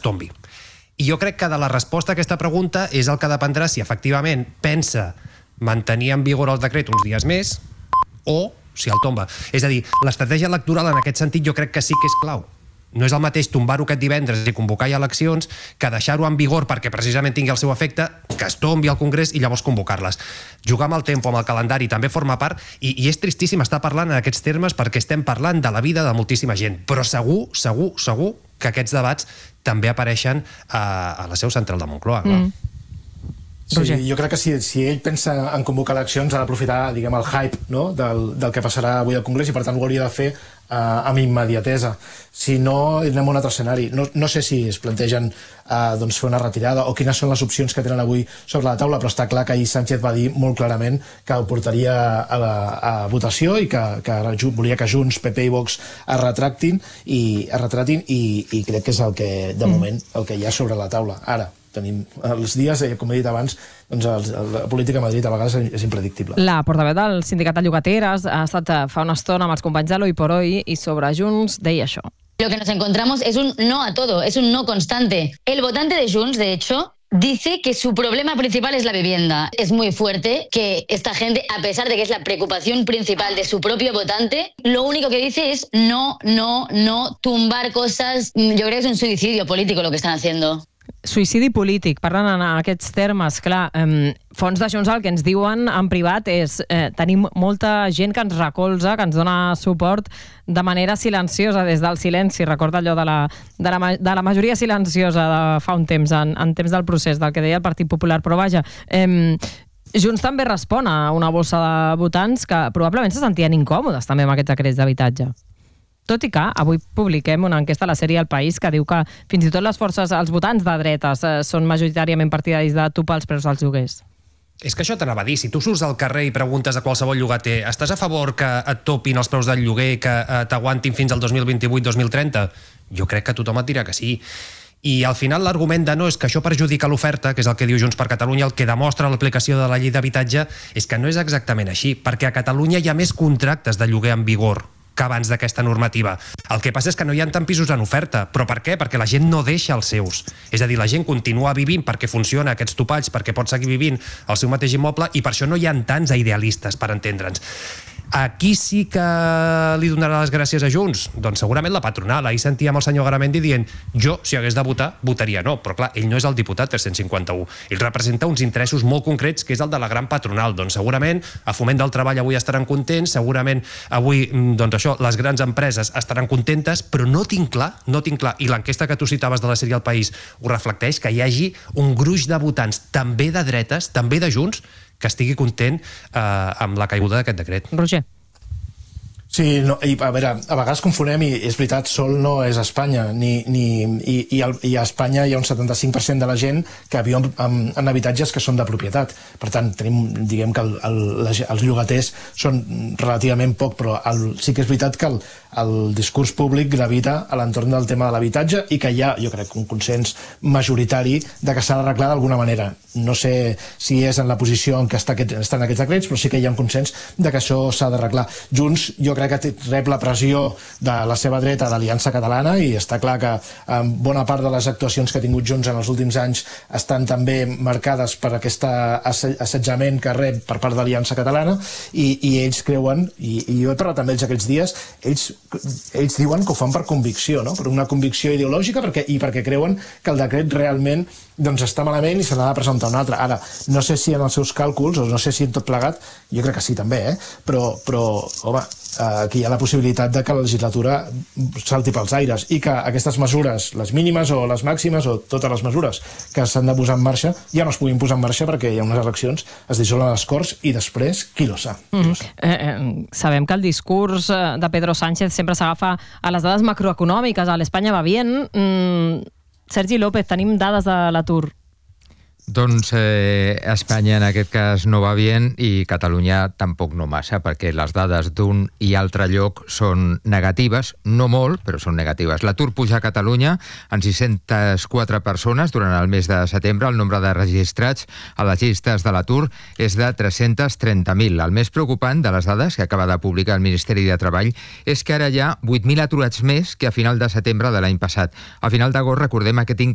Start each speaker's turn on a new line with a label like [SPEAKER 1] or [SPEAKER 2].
[SPEAKER 1] tombi. I jo crec que de la resposta a aquesta pregunta és el que dependrà si efectivament pensa mantenir en vigor el decret uns dies més o si el tomba. És a dir, l'estratègia electoral en aquest sentit jo crec que sí que és clau. No és el mateix tombar-ho aquest divendres i convocar ja eleccions que deixar-ho en vigor perquè precisament tingui el seu efecte, que es tombi al Congrés i llavors convocar-les. Jugar amb el tempo, amb el calendari, també forma part, i és tristíssim estar parlant en aquests termes perquè estem parlant de la vida de moltíssima gent, però segur que aquests debats també apareixen a la seu central de Moncloa.
[SPEAKER 2] Sí, jo crec que si ell pensa en convocar eleccions ha d'aprofitar, diguem, el hype, no?, del que passarà avui al Congrés, i per tant ho hauria de fer amb immediatesa. Si no, anem a un altre escenari. No sé si es plantegen fer una retirada o quines són les opcions que tenen avui sobre la taula, però està clar que ahir Sánchez va dir molt clarament que ho portaria a votació i que volia que Junts, PP i Vox es retractin i crec que és el que, de moment, el que hi ha sobre la taula. Ara, tenim els dies, com he dit abans, doncs la política a Madrid a vegades és impredictible.
[SPEAKER 3] La portaveu del sindicat de llogateres ha estat fa una estona amb els companys de l'Hoy por Hoy i sobre Junts deia això.
[SPEAKER 4] Lo que nos encontramos es un no a todo, es un no constante. El votante de Junts, de hecho, dice que su problema principal es la vivienda. Es muy fuerte que esta gente, a pesar de que es la preocupación principal de su propio votante, lo único que dice es no, tumbar cosas. Yo creo que es un suicidio político lo que están haciendo.
[SPEAKER 3] Suïcidi polític, parlant en aquests termes, clar, fons de Junts el que ens diuen en privat és tenim molta gent que ens recolza, que ens dona suport de manera silenciosa, des del silenci. Recorda allò de la majoria silenciosa de fa un temps, en temps del procés, del que deia el Partit Popular, però vaja, Junts també respon a una bossa de votants que probablement se sentien incòmodes també amb aquests decrets d'habitatge. Tot i que avui publiquem una enquesta a la sèrie El País que diu que fins i tot les forces, els votants de dretes, són majoritàriament partidaris de topar els preus dels lloguers.
[SPEAKER 1] És que això t'anava a dir, si tu surts al carrer i preguntes a qualsevol llogater estàs a favor que et topin els preus del lloguer, que t'aguantin fins al 2028-2030? Jo crec que tothom et dirà que sí. I al final l'argument de no és que això perjudica l'oferta, que és el que diu Junts per Catalunya, el que demostra l'aplicació de la llei d'habitatge, és que no és exactament així, perquè a Catalunya hi ha més contractes de lloguer en vigor que abans d'aquesta normativa. El que passa és que no hi ha tant pisos en oferta. Però per què? Perquè la gent no deixa els seus. És a dir, la gent continua vivint perquè funciona aquests topalls, perquè pot seguir vivint al seu mateix immoble, i per això no hi ha tants idealistes, per entendre'ns. Aquí sí que li donarà les gràcies a Junts? Doncs segurament la patronal. Ahir sentíem el senyor Garamendi dient jo, si hagués de votar, votaria no. Però clar, ell no és el diputat 351. Ell representa uns interessos molt concrets, que és el de la gran patronal. Doncs segurament a Foment del Treball avui estaran contents, segurament avui, doncs això, les grans empreses estaran contentes, però no tinc clar, i l'enquesta que tu citaves de la sèrie El País ho reflecteix, que hi hagi un gruix de votants, també de dretes, també de Junts, que estigui content amb la caiguda d'aquest decret.
[SPEAKER 3] Roger.
[SPEAKER 2] Sí, no, a veure, a vegades confonem, i és veritat, sol no és Espanya, i a Espanya hi ha un 75% de la gent que viu en habitatges que són de propietat. Per tant, diguem que els llogaters són relativament poc, però sí que és veritat que el discurs públic gravita a l'entorn del tema de l'habitatge i que hi ha, jo crec, un consens majoritari de que s'ha d'arreglar d'alguna manera. No sé si és en la posició en què estan aquests decrets, però sí que hi ha un consens de que això s'ha d'arreglar. Junts, jo crec que rep la pressió de la seva dreta d'Aliança Catalana, i està clar que bona part de les actuacions que ha tingut Junts en els últims anys estan també marcades per aquest assetjament que rep per part d'Aliança Catalana, i ells creuen, i jo he parlat amb ells aquests dies, ells diuen que ho fan per convicció, no? Per una convicció ideològica, i perquè creuen que el decret realment està malament i se n'ha de presentar un altre. Ara, no sé si en els seus càlculs, o no sé si en tot plegat, jo crec que sí també, però home, aquí hi ha la possibilitat de que la legislatura salti pels aires i que aquestes mesures, les mínimes o les màximes o totes les mesures que s'han de posar en marxa, ja no es puguin posar en marxa perquè hi ha unes eleccions, es dissolen les Corts i després, qui lo sap?
[SPEAKER 3] Sabem que el discurs de Pedro Sánchez sempre s'agafa a les dades macroeconòmiques, a l'Espanya va bien. Sergi López, tenim dades de l'atur.
[SPEAKER 5] Doncs Espanya en aquest cas no va bien i Catalunya tampoc no massa, perquè les dades d'un i altre lloc són negatives, no molt, però són negatives. L'atur puja a Catalunya en 604 persones durant el mes de setembre. El nombre de registrats a les llistes de l'atur és de 330.000. El més preocupant de les dades que acaba de publicar el Ministeri de Treball és que ara hi ha 8.000 aturats més que a final de setembre de l'any passat. A final d'agost, recordem, aquest